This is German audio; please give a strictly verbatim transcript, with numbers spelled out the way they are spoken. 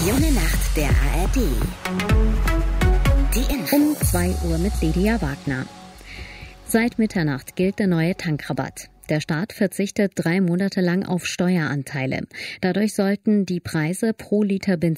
Junge Nacht der A R D. Die Info. Um zwei Uhr mit Lydia Wagner. Seit Mitternacht gilt der neue Tankrabatt. Der Staat verzichtet drei Monate lang auf Steueranteile. Dadurch sollten die Preise pro Liter Benzin